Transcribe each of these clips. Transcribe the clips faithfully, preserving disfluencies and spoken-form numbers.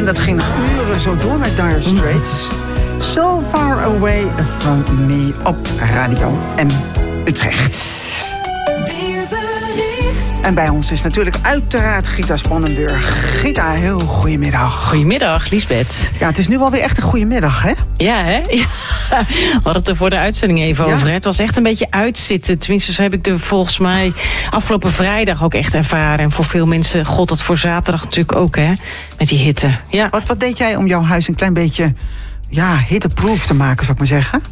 En dat ging nog uren zo door met Dire Straits. Mm. So Far Away From Me op Radio M Utrecht. En bij ons is natuurlijk uiteraard Gita Spannenburg. Gita, heel goedemiddag. Goedemiddag, Liesbeth. Ja, het is nu alweer echt een goedemiddag, hè? Ja, hè? Ja. We hadden het er voor de uitzending even ja. over. Het was echt een beetje uitzitten. Tenminste, zo heb ik er volgens mij afgelopen vrijdag ook echt ervaren. En voor veel mensen gold dat voor zaterdag natuurlijk ook, hè? Met die hitte. Ja. Wat, wat deed jij om jouw huis een klein beetje ja, hitteproof te maken, zou ik maar zeggen?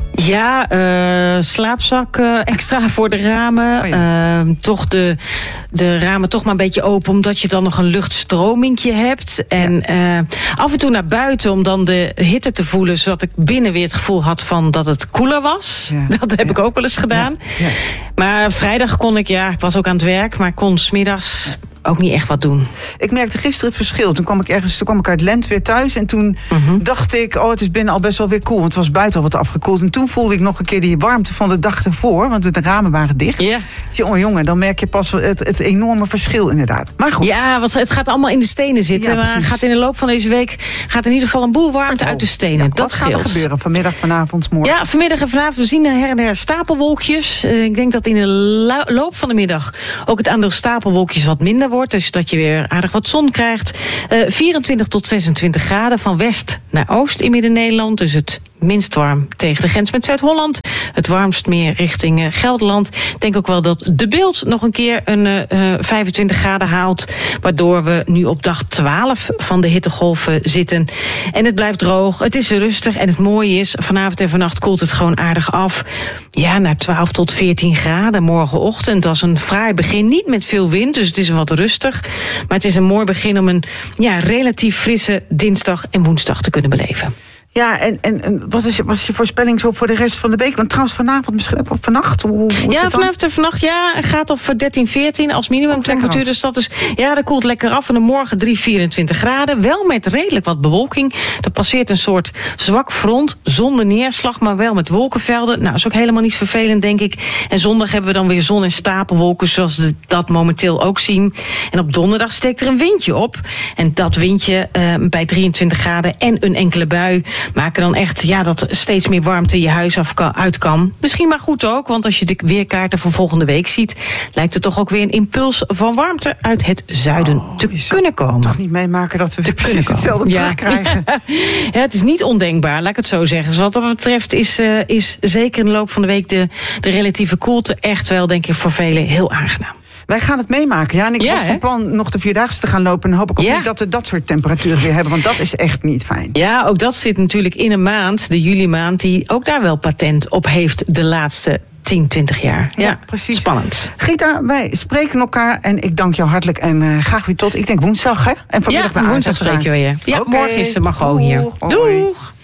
Ja, uh, slaapzak uh, extra voor de ramen. Oh ja. uh, toch de, de ramen toch maar een beetje open, omdat je dan nog een luchtstromingje hebt. En ja. uh, af en toe naar buiten om dan de hitte te voelen, zodat ik binnen weer het gevoel had van dat het koeler was. Ja. Dat heb ja. ik ook wel eens gedaan. Ja. Ja. Maar vrijdag kon ik, ja, ik was ook aan het werk, maar ik kon 's middags ook niet echt wat doen. Ik merkte gisteren het verschil. Toen kwam ik ergens, toen kwam ik uit Lent weer thuis. En toen mm-hmm. dacht ik, oh, het is binnen al best wel weer koel. Want het was buiten al wat afgekoeld. En toen voelde ik nog een keer die warmte van de dag ervoor. Want de ramen waren dicht. Ja. Jongen, jongen, dan merk je pas het, het enorme verschil inderdaad. Maar goed. Ja, want het gaat allemaal in de stenen zitten. Ja, maar gaat in de loop van deze week gaat in ieder geval een boel warmte uit de stenen. Ja, dat wat scheelt. Gaat er gebeuren vanmiddag, vanavond, morgen? Ja, vanmiddag en vanavond. We zien her en her stapelwolkjes. Uh, ik denk dat in de loop van de middag ook het aandeel stapelwolkjes wat minder wordt. Dus dat je weer aardig wat zon krijgt. Uh, vierentwintig tot zesentwintig graden van west naar oost in Midden-Nederland. Dus het minst warm tegen de grens met Zuid-Holland. Het warmst meer richting uh, Gelderland. Ik denk ook wel dat de Beeld nog een keer een uh, vijfentwintig graden haalt. Waardoor we nu op dag twaalf van de hittegolven zitten. En het blijft droog. Het is rustig. En het mooie is, vanavond en vannacht koelt het gewoon aardig af. Ja, naar twaalf tot veertien graden morgenochtend. Dat is een fraai begin. Niet met veel wind, dus het is wat rustig. Maar het is een mooi begin om een ja, relatief frisse dinsdag en woensdag te kunnen beleven. Ja, en, en, en wat is je, was je voorspelling zo voor de rest van de week? Want trouwens vanavond, misschien ook vannacht? Hoe, hoe ja, vanavond en vannacht, ja, gaat op dertien, veertien als minimumtemperatuur. Dus dat is, ja, dat koelt lekker af. En dan morgen drie, vierentwintig graden. Wel met redelijk wat bewolking. Er passeert een soort zwak front, zonder neerslag, maar wel met wolkenvelden. Nou, is ook helemaal niet vervelend, denk ik. En zondag hebben we dan weer zon en stapelwolken, zoals we dat momenteel ook zien. En op donderdag steekt er een windje op. En dat windje uh, bij drieëntwintig graden en een enkele bui maken dan echt ja, dat steeds meer warmte je huis af kan, uit kan. Misschien maar goed ook, want als je de weerkaarten voor volgende week ziet, lijkt er toch ook weer een impuls van warmte uit het zuiden oh, te kunnen komen. Toch niet meemaken dat we weer precies hetzelfde ja. terugkrijgen. Ja, het is niet ondenkbaar, laat ik het zo zeggen. Dus wat dat betreft is, uh, is zeker in de loop van de week de, de relatieve koelte echt wel, denk ik, voor velen heel aangenaam. Wij gaan het meemaken. Ja, en ik ja, was van plan nog de Vierdaagse te gaan lopen. En hoop ik ook ja. niet dat we dat soort temperaturen weer hebben. Want dat is echt niet fijn. Ja, ook dat zit natuurlijk in een maand, de juli maand, die ook daar wel patent op heeft de laatste tien, twintig jaar. Ja, ja, precies. Spannend. Gita, wij spreken elkaar en ik dank jou hartelijk. En uh, graag weer tot, ik denk woensdag, hè? En vanmiddag ja, bij woensdag spreken we je. Ja, okay. Morgen is de Margot hier. Doeg.